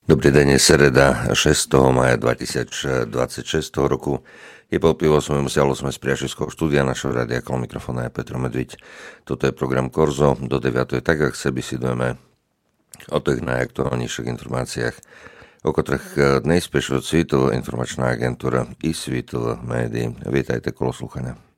Dobrý deň, je sereda 6. maja 2026 roku. Je po 8. sme z Priaživského štúdia našho rádia, okolo mikrofóna je Petro Medviť. Toto je program Korzo, do 9. tak, ak sa besedujeme o tých najaktuálnejších informáciách, o ktorých dnes píše Svitl informačná agentúra i Svitl médií. Vítajte kolo slúchania.